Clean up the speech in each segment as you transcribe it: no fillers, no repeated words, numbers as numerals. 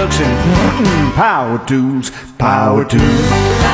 production. Power tools, power tools.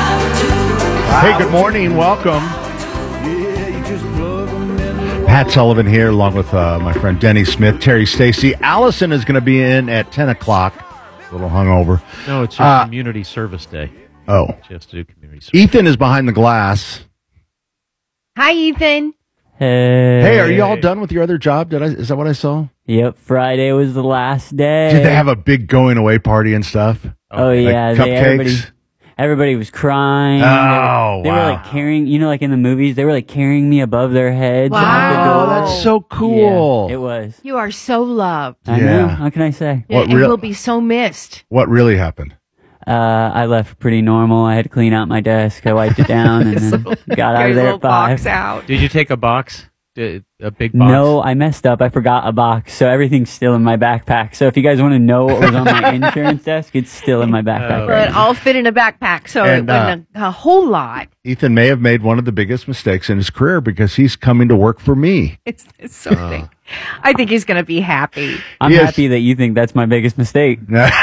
Hey, good morning. Welcome. Yeah, you just plug 'em in. Pat Sullivan here, along with my friend Denny Smith, Terry Stacy. Allison is going to be in at 10 o'clock. A little hungover. No, it's your community service day. Oh. She has to do community service. Ethan is behind the glass. Hi, Ethan. Hey, are you all done with your other job? Is that what I saw? Yep, Friday was the last day. Did they have a big going away party and stuff? Oh, yeah. Like cupcakes? Everybody was crying. Oh, they were wow. like carrying, like in the movies, they were like carrying me above their heads. Wow. out the door. Oh, that's so cool. Yeah, it was. You are so loved. I Yeah. know. How can I say? What and real- will be so missed. What really happened? I left pretty normal. I had to clean out my desk. I wiped it down and then got out of there at 5. out. Did you take a box? A big box? No, I messed up. I forgot a box, so everything's still in my backpack. So if you guys want to know what was on my insurance desk, it's still in my backpack. Well, it all fit in a backpack, so And, it wasn't a whole lot. Ethan may have made one of the biggest mistakes in his career because he's coming to work for me. It's something. I think he's going to be happy. I'm Yes. happy that you think that's my biggest mistake.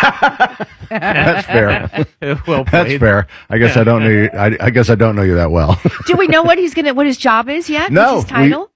That's fair. Well That's played. fair. I guess I don't know you. I guess I don't know you that well. Do we know what what his job is yet? No, What's his title?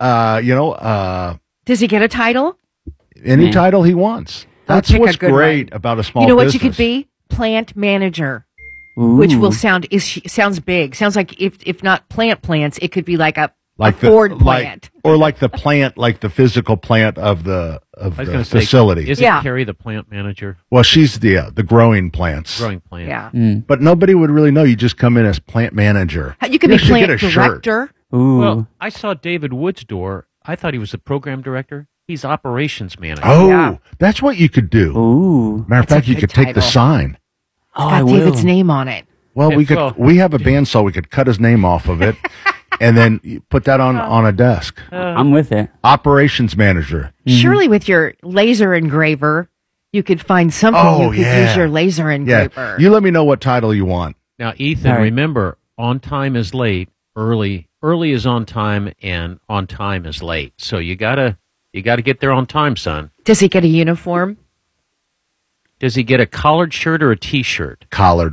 Does he get a title? Any Yeah. title he wants. That's pick a what's good great about a small You know what business. you could be? Plant manager, which will sounds big. Sounds like if not plants, it could be like a Ford plant. or like the plant, like the physical plant of the I was going to facility. say, is Yeah. it Carrie the plant manager? Well, she's the growing plants, Growing plant. Yeah. but nobody would really know. You just come in as plant manager. You could be should get plant a shirt. director. Ooh. Well, I saw David Wood's door. I thought he was the program director. He's operations manager. Oh, Yeah. that's what you could do. Ooh. Matter of That's a fact, you good could take the title. sign. Oh, I Got will. David's name on it. Well, Yeah, we have a bandsaw. We could cut his name off of it, and then you put that on a desk. I'm with it. Operations manager. Surely with your laser engraver, you could find something Oh, you could yeah. use your laser Yeah, engraver. you let me know what title you want. Now, Ethan, All right. remember, on time is late. Early is on time, and on time is late. So you gotta get there on time, son. Does he get a uniform? Does he get a collared shirt or a T-shirt? Collared.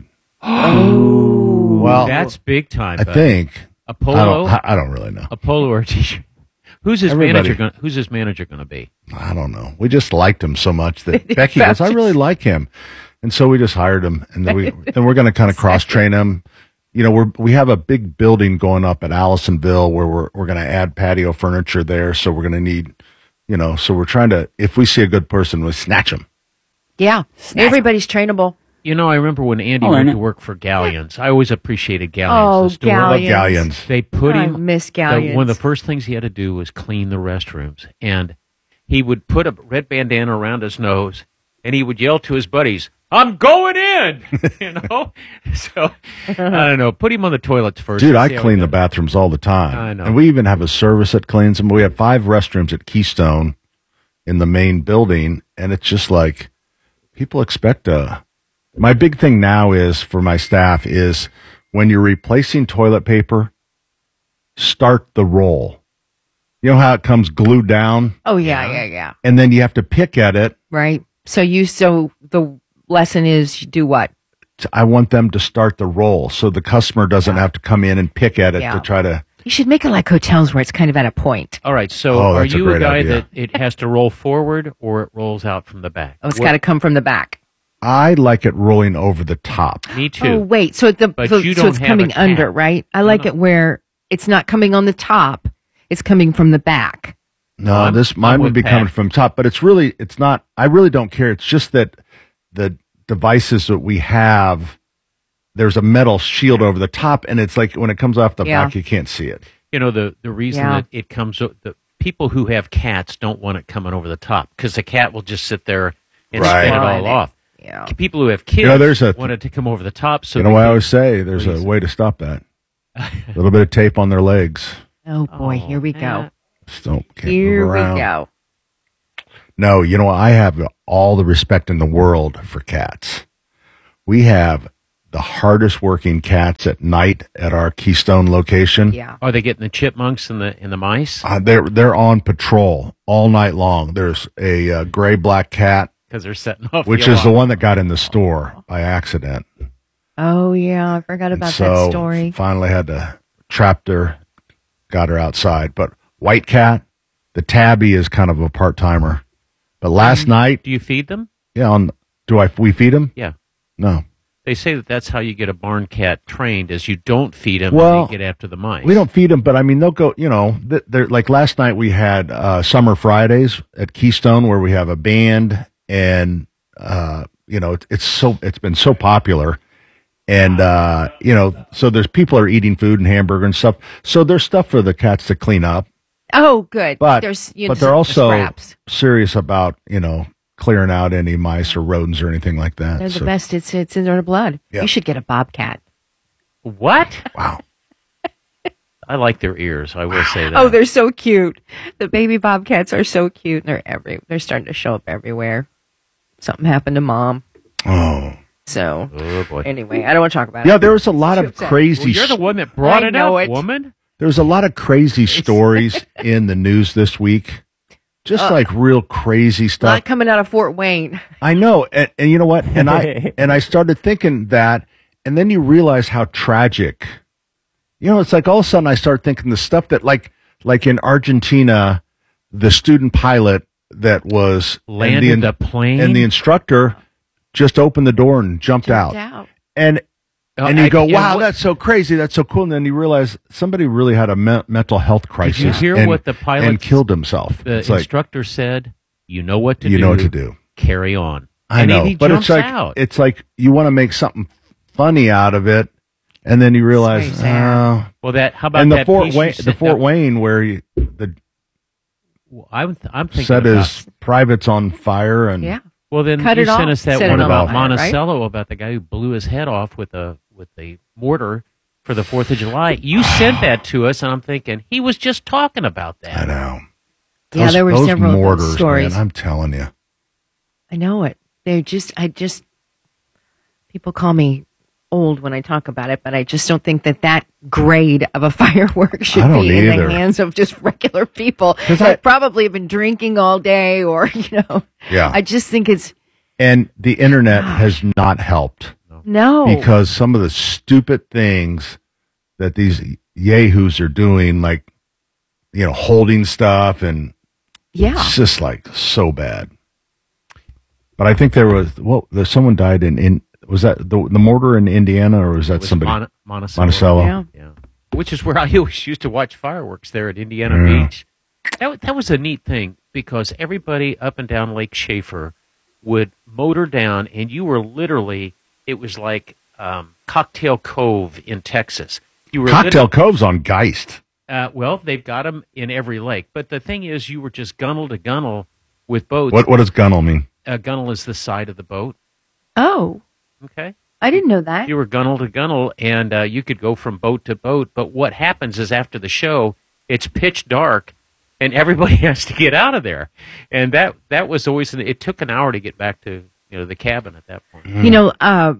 Ooh. Well, That's big time. I bud. think a polo, I don't really know. a polo or a T-shirt. Who's his Everybody. manager? Who's his manager going to be? I don't know. We just liked him so much that Becky goes, I really like him, and so we just hired him, and then we're going to kind of cross train him. You know, we have a big building going up at Allisonville where we're going to add patio furniture there, so we're going to need, so we're trying to, if we see a good person, we snatch them. Yeah. Everybody's trainable. You know, I remember when Andy Oh, went I to know. work for Galleons. I always appreciated Oh, Galleons. the store. Love Galleons. galleons. They put I him. miss Galleons. One of the first things he had to do was clean the restrooms, and he would put a red bandana around his nose, and he would yell to his buddies, "I'm going in!" So I don't know. Put him on the toilets first. Dude, and I see how clean he the does. bathrooms all the time. I know. And we even have a service that cleans them. We have 5 restrooms at Keystone in the main building, and it's just like people expect my big thing now is for my staff is when you're replacing toilet paper, start the roll. You know how it comes glued down, Oh, yeah. and then you have to pick at it. Right. So the lesson is you do what? I want them to start the roll so the customer doesn't have to come in and pick at it Yeah. to try to. You should make it like hotels where it's kind of at a point. All right. So Oh, are that's a you a great guy idea. that it has to roll forward or it rolls out from the back? Oh, it's got to come from the back. I like it rolling over the top. Me too. Oh, wait. So But you so don't it's have coming a cap. under, right? I like no. it where it's not coming on the top. It's coming from the back. No, I'm mine would with be Pat. coming from top, but it's not, I really don't care. It's just that the devices that we have, there's a metal shield over the top, and it's like when it comes off the Yeah. back, you can't see it. You know, the reason Yeah. that it comes, the people who have cats don't want it coming over the top because the cat will just sit there and Right. spin it Right. all off. Yeah. People who have kids there's a- want it to come over the top. So You know they what I can- always say? There's a Please. way to stop that. A little bit of tape on their legs. Oh, boy. Oh, Here we yeah. go. Just can't Here move we around. go. No, I have all the respect in the world for cats. We have the hardest working cats at night at our Keystone location. Yeah. Are they getting the chipmunks and the mice? They're on patrol all night long. There's a gray black cat because they're setting off. Which is the one that got in the store by accident. Oh yeah, I forgot about that story. Finally had to trap her, got her outside. But White Cat, the tabby is kind of a part-timer. But last night, do you feed them? Yeah, we feed them? Yeah. No. They say that that's how you get a barn cat trained, is you don't feed them and you get after the mice. We don't feed them, but I mean, they'll go, they're like last night we had Summer Fridays at Keystone where we have a band and, it's been so popular. And, so there's people are eating food and hamburger and stuff. So there's stuff for the cats to clean up. Oh, good. But they're also scraps. serious about, clearing out any mice or rodents or anything like that. They're the best. It's in their blood. Yeah. You should get a bobcat. What? Wow. I like their ears. I will say that. Oh, they're so cute. The baby bobcats are so cute. They're starting to show up everywhere. Something happened to mom. Oh. So, oh boy. Anyway, I don't want to talk about it. Yeah, there was a lot of crazy. Well, you're the one that brought it up, woman. There was a lot of crazy stories in the news this week. Just like real crazy stuff. Not coming out of Fort Wayne. I know. And you know what? And I started thinking that, and then you realize how tragic. It's like all of a sudden I start thinking the stuff that like in Argentina, the student pilot that was landed the plane and the instructor just opened the door and jumped out. And you go, wow, that's so crazy. That's so cool. And then you realize somebody really had a mental health crisis. Did you hear what the pilot and killed himself? The instructor said, "You know what to do. You know what to do. Carry on." I know, but it's like you want to make something funny out of it, and then you realize, well, how about and that the Fort Wayne where I'm thinking set his privates on fire and Well, then you sent us that one about Monticello, right? About the guy who blew his head off with a mortar for the 4th of July. You sent that to us, and I'm thinking, he was just talking about that. I know. There were several mortars, stories. Man, I'm telling you. I know it. People call me old when I talk about it, but I just don't think that grade of a firework should be in the hands of just regular people that probably have been drinking all day or, Yeah. I just think it's... And the internet has not helped. No. Because some of the stupid things that these yahoos are doing, like, holding stuff and it's just like so bad. But I think there's someone died was that the mortar in Indiana or was that somebody? Monticello. Yeah. Which is where I always used to watch fireworks there at Indiana Beach. That was a neat thing because everybody up and down Lake Schaefer would motor down and you were literally... It was like Cocktail Cove in Texas. Cocktail Cove's on Geist. Well, they've got them in every lake. But the thing is, you were just gunnel to gunnel with boats. What does gunnel mean? Gunnel is the side of the boat. Oh. Okay. I didn't know that. You were gunnel to gunnel, and you could go from boat to boat. But what happens is after the show, it's pitch dark, and everybody has to get out of there. And that was always... It took an hour to get back to... the cabin at that point.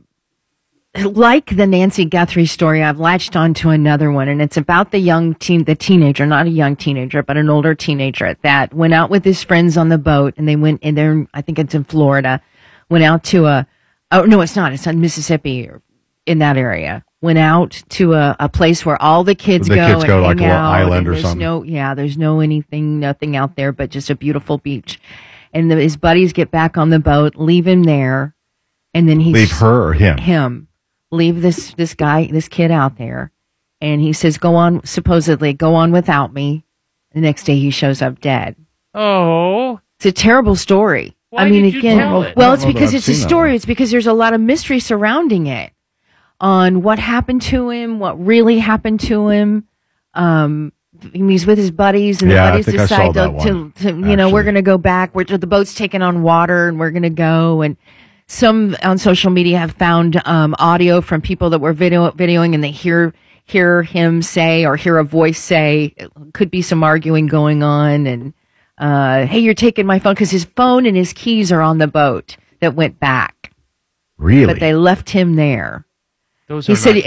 Like the Nancy Guthrie story, I've latched on to another one, and it's about the teenager, not a young teenager, but an older teenager that went out with his friends on the boat, and they went in there, I think it's in Florida, went out to it's in Mississippi, or in that area. Went out to a place where all the kids go and hang like out. An island or something. There's nothing out there but just a beautiful beach. And his buddies get back on the boat, leave him there, and then leave her or him? Him. Leave this kid out there, and he says, supposedly go on without me. The next day he shows up dead. Oh. It's a terrible story. Why did you tell it? Well, it's because it's a story. It's because there's a lot of mystery surrounding it on what happened to him, what really happened to him. He's with his buddies, and the buddies decide to we're going to go back. The boat's taking on water, and we're going to go. And some on social media have found audio from people that were videoing, and they hear him say or hear a voice say, could be some arguing going on, and hey, you're taking my phone, because his phone and his keys are on the boat that went back. Really? But they left him there. He said,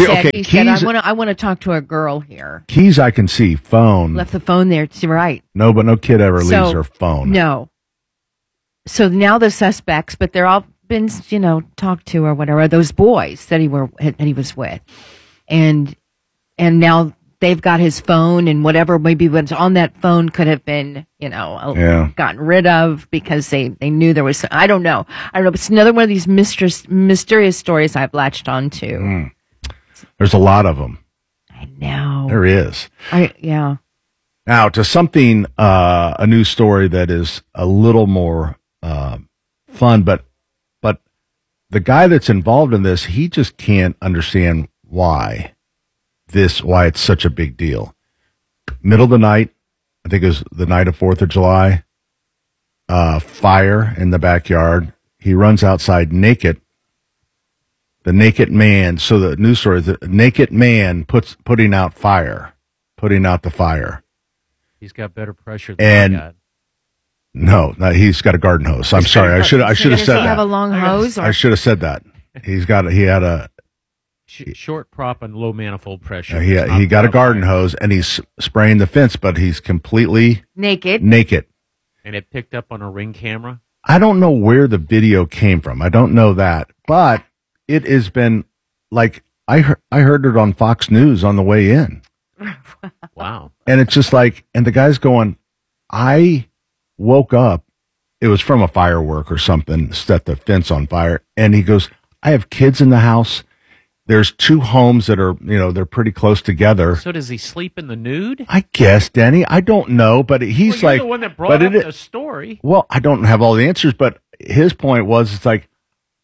I want to talk to a girl here. Keys I can see. Phone. Left the phone there. Right. No, but no kid ever leaves her phone. No. so now the suspects, but they're all been, talked to or whatever, those boys that he was with. And now they've got his phone, and whatever maybe what's on that phone could have been, gotten rid of because they knew there was, I don't know. But it's another one of these mysterious stories I've latched onto. There's a lot of them. I know. There is. Yeah. Now to something, a news story that is a little more fun, but the guy that's involved in this, he just can't understand why it's such a big deal. Middle of the night, I think it was the night of 4th of July, fire in the backyard. He runs outside naked. The naked man, so the news story, the naked man putting out the fire. He's got better pressure than I got. No, he's got a garden hose. I'm sorry. I should have said that. Does he have a long hose? I should have said that. He had a short prop and low manifold pressure. He got a garden hose and he's spraying the fence, but he's completely naked. And it picked up on a Ring camera. I don't know where the video came from. I don't know that, but it has been like I heard it on Fox News on the way in. Wow. And it's just like, and the guy's going, I woke up, it was from a firework or something, set the fence on fire. And he goes, I have kids in the house. There's 2 homes that are, they're pretty close together. So does he sleep in the nude? I guess, Danny. I don't know, but he's you're the one that brought up the story. Well, I don't have all the answers, but his point was, it's like,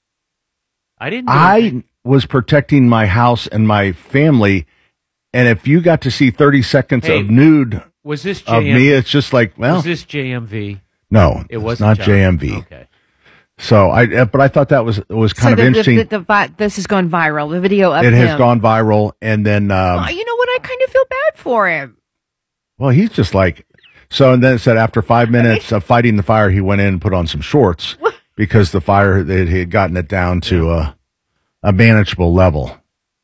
I was protecting my house and my family. And if you got to see 30 seconds of nude was this of me, it's just like, well. Was this JMV? No, it was not JMV. Okay. So but I thought that was kind of interesting. This has gone viral. The video of it has gone viral, and then you know what? I kind of feel bad for him. Well, he's just like and then it said after 5 minutes of fighting the fire, he went in and put on some shorts because the fire he had gotten it down to a manageable level.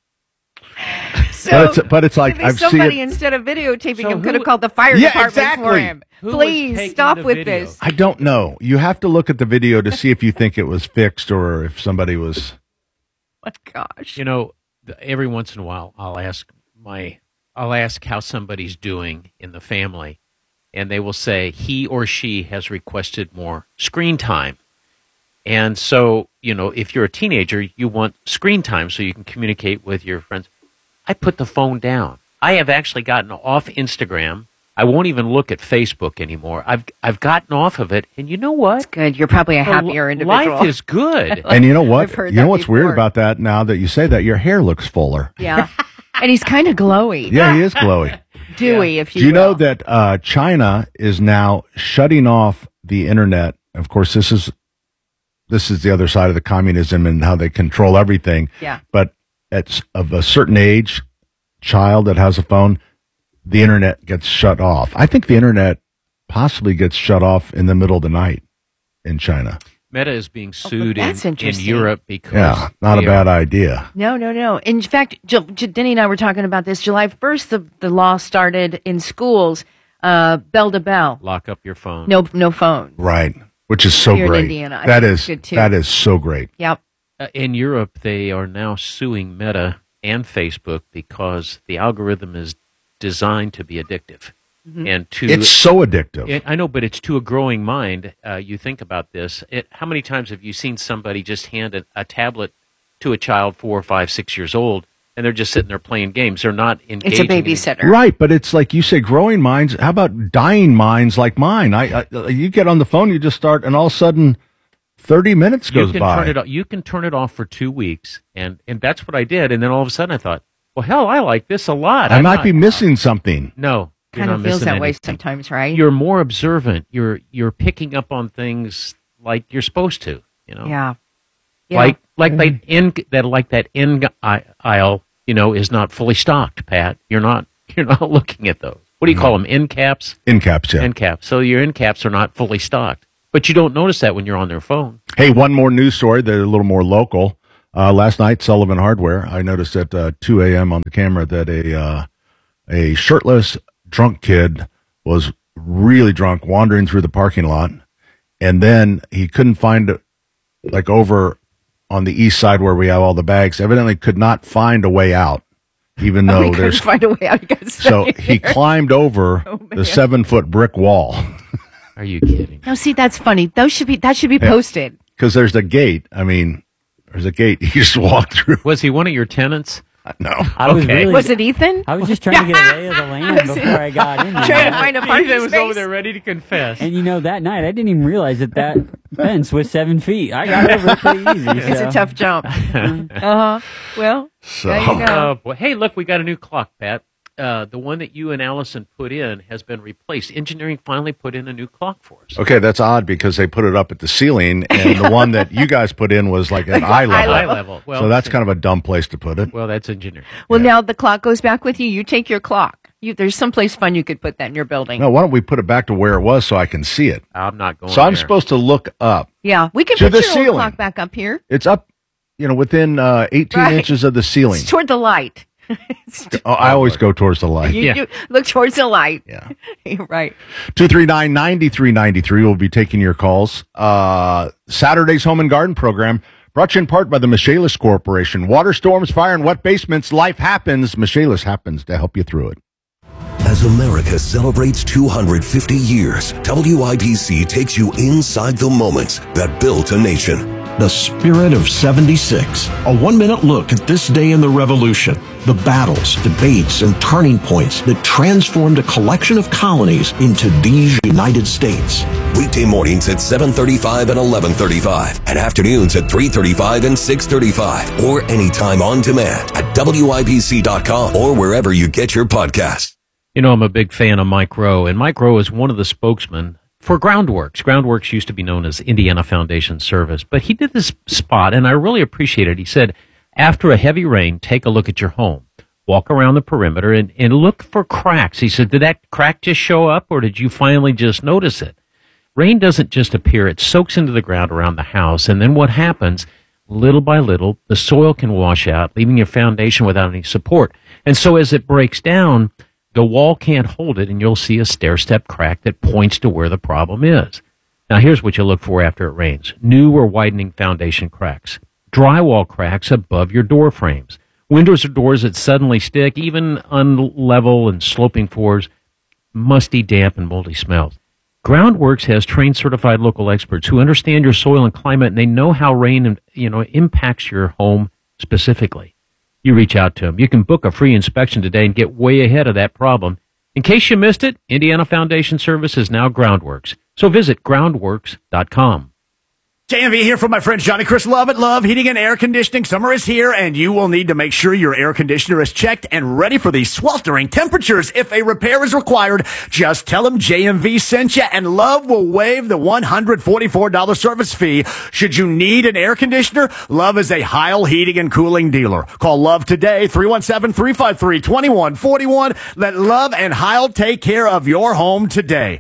So, but it's like I've somebody instead of videotaping him could have called the fire department for him. Please stop with this. I don't know. You have to look at the video to see if you think it was fixed or if somebody was. My gosh! Every once in a while, I'll ask how somebody's doing in the family, and they will say he or she has requested more screen time. And so, if you're a teenager, you want screen time so you can communicate with your friends. I put the phone down. I have actually gotten off Instagram. I won't even look at Facebook anymore. I've gotten off of it, and you know what? It's good. You're probably a happier individual. Life is good. And you know what? What's weird about that now that you say that? Your hair looks fuller. Yeah. And he's kind of glowy. Yeah, he is glowy. Dewy, if you will. Do you know that China is now shutting off the internet? Of course, this is the other side of the communism and how they control everything. Yeah. But of a certain age, child that has a phone, the internet gets shut off. I think the internet possibly gets shut off in the middle of the night in China. Meta is being sued in Europe because not a bad idea. No. In fact, Denny and I were talking about this. July 1st, the law started in schools, bell to bell. Lock up your phone. No phone. Right, which is so Here great. In Indiana. That is so great. Yep. In Europe, they are now suing Meta and Facebook because the algorithm is designed to be addictive. Mm-hmm. And it's so addictive. I know, but it's to a growing mind. You think about this. How many times have you seen somebody just hand a tablet to a child 4, 5, 6 years old, and they're just sitting there playing games? They're not engaging. It's a babysitter. Right, but it's like you say, growing minds. How about dying minds like mine? You get on the phone, you just start, and all of a sudden 30 minutes goes by. You can turn it off for 2 weeks, and that's what I did. And then all of a sudden I thought, well, hell, I like this a lot. I might be missing something. No. Kind of feels that way sometimes, right? You're more observant. You're picking up on things like you're supposed to, Yeah. Like that end aisle, is not fully stocked, Pat. You're not looking at those. What do you call them? End caps? End caps, yeah. End caps. So your end caps are not fully stocked. But you don't notice that when you're on their phone. Hey, one more news story that's a little more local. Last night, Sullivan Hardware, I noticed at 2 a.m. on the camera that a shirtless drunk kid was really drunk, wandering through the parking lot, And then he couldn't find, like over on the east side where we have all the bags, evidently could not find a way out, even though there's. Find a way out. So he climbed over the 7-foot brick wall. Are you kidding? No, see, that's funny. That should be posted. Because there's a gate. I mean, there's a gate you just walk through. Was he one of your tenants? No. Was it Ethan? I was just trying to get a lay of the land before I got in there. Trying to find a parking Ethan was space. over there ready to confess. And that night I didn't even realize that fence was 7 feet. I got over it pretty easy. It's a tough jump. Well, there you go. Well, hey, look, we got a new clock, Pat. The one that you and Allison put in has been replaced. Engineering finally put in a new clock for us. Okay, that's odd because they put it up at the ceiling, and the one that you guys put in was like at eye level. Eye level. Well, so that's kind of a dumb place to put it. Well, that's engineering. Well, now the clock goes back with you. You take your clock. There's someplace fun you could put that in your building. No, why don't we put it back to where it was so I can see it? I'm not going. So I'm supposed to look up. Yeah, we can to put the your ceiling. old clock back up here. It's up, within 18 inches of the ceiling. It's toward the light. I always go towards the light. You look towards the light. Yeah. You're right. 239-9393. We'll be taking your calls. Saturday's Home and Garden program brought to you in part by the Michaelis Corporation. Water, storms, fire, and wet basements. Life happens. Michaelis happens to help you through it. As America celebrates 250 years, WIBC takes you inside the moments that built a nation. The Spirit of 76. A 1-minute look at this day in the Revolution. The battles, debates, and turning points that transformed a collection of colonies into these United States. Weekday mornings at 7:35 and 11:35, and afternoons at 3:35 and 6:35, or anytime on demand at WIBC.com or wherever you get your podcasts. I'm a big fan of Mike Rowe, and Mike Rowe is one of the spokesmen for Groundworks. Groundworks used to be known as Indiana Foundation Service, but he did this spot, and I really appreciate it. He said, after a heavy rain, take a look at your home. Walk around the perimeter and look for cracks. He said, did that crack just show up, or did you finally just notice it? Rain doesn't just appear. It soaks into the ground around the house, and then what happens, little by little, the soil can wash out, leaving your foundation without any support. And so as it breaks down, the wall can't hold it, and you'll see a stair-step crack that points to where the problem is. Now, here's what you look for after it rains. New or widening foundation cracks. Drywall cracks above your door frames. Windows or doors that suddenly stick, even unlevel and sloping floors, musty, damp, and moldy smells. Groundworks has trained certified local experts who understand your soil and climate, and they know how rain impacts your home specifically. You reach out to them. You can book a free inspection today and get way ahead of that problem. In case you missed it, Indiana Foundation Service is now Groundworks. So visit groundworks.com. JMV here from my friend Johnny Chris Love at Love Heating and Air Conditioning. Summer is here, and you will need to make sure your air conditioner is checked and ready for these sweltering temperatures. If a repair is required, just tell them JMV sent you, and Love will waive the $144 service fee. Should you need an air conditioner, Love is a Heil Heating and Cooling dealer. Call Love today, 317-353-2141. Let Love and Heil take care of your home today.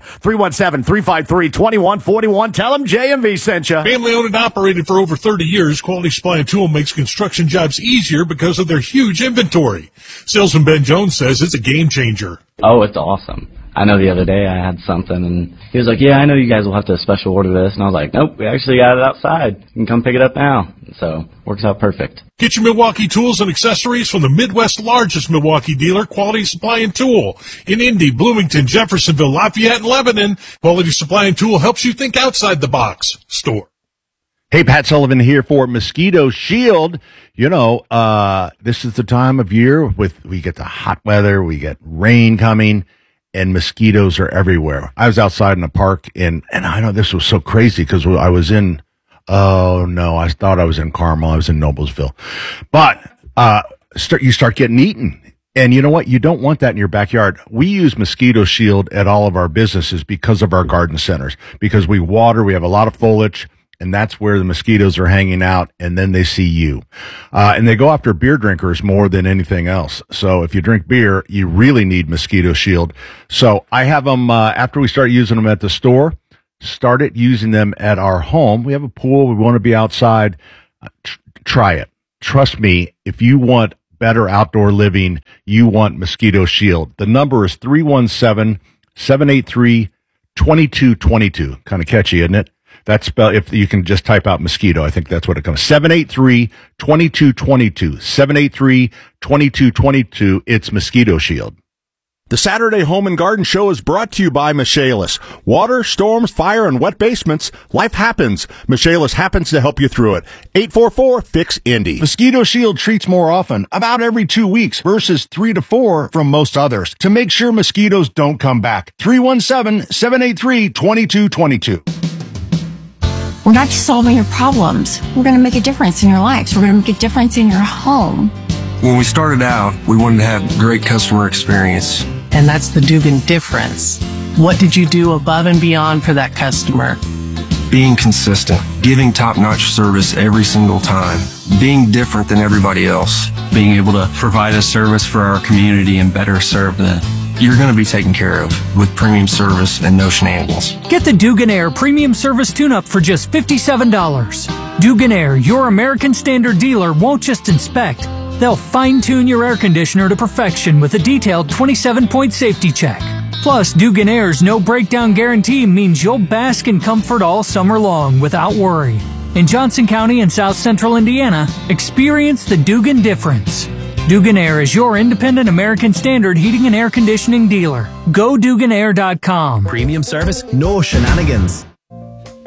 317-353-2141. Tell them JMV sent you. Family owned and operated for over 30 years, Quality Supply and Tool makes construction jobs easier because of their huge inventory. Salesman Ben Jones says it's a game changer. Oh, it's awesome. I know the other day I had something, and he was like, yeah, I know you guys will have to special order this. And I was like, nope, we actually got it outside. You can come pick it up now. So, works out perfect. Get your Milwaukee tools and accessories from the Midwest's largest Milwaukee dealer, Quality Supply and Tool. In Indy, Bloomington, Jeffersonville, Lafayette, and Lebanon, Quality Supply and Tool helps you think outside the box. Store. Hey, Pat Sullivan here for Mosquito Shield. This is the time of year we get the hot weather, we get rain coming, and mosquitoes are everywhere. I was outside in the park, and I know this was so crazy because I was I thought I was in Carmel. I was in Noblesville. But you start getting eaten. And you know what? You don't want that in your backyard. We use Mosquito Shield at all of our businesses because of our garden centers, because we water, we have a lot of foliage, and that's where the mosquitoes are hanging out, and then they see you. And they go after beer drinkers more than anything else. So if you drink beer, you really need Mosquito Shield. So I have them, after we start using them at the store, started using them at our home. We have a pool. We want to be outside. Try it. Trust me, if you want better outdoor living, you want Mosquito Shield. The number is 317-783-2222. Kind of catchy, isn't it? That's spelled, if you can just type out mosquito, I think that's what it comes. 783-2222. 783-2222. It's Mosquito Shield. The Saturday Home and Garden Show is brought to you by Michaelis. Water, storms, fire, and wet basements. Life happens. Michaelis happens to help you through it. 844-FIX-INDY. Mosquito Shield treats more often, about every 2 weeks, versus 3 to 4 from most others, to make sure mosquitoes don't come back. 317-783-2222. We're not just solving your problems. We're going to make a difference in your lives. We're going to make a difference in your home. When we started out, we wanted to have great customer experience. And that's the Dugan difference. What did you do above and beyond for that customer? Being consistent, giving top-notch service every single time, being different than everybody else, being able to provide a service for our community and better serve them. You're going to be taken care of with premium service and no shenanigans. Get the Dugan Air Premium Service Tune-Up for just $57. Dugan Air, your American Standard dealer, won't just inspect. They'll fine-tune your air conditioner to perfection with a detailed 27-point safety check. Plus, Dugan Air's no breakdown guarantee means you'll bask in comfort all summer long without worry. In Johnson County and South Central Indiana, experience the Dugan difference. Dugan Air is your independent American Standard heating and air conditioning dealer. Go DuganAir.com. Premium service, no shenanigans.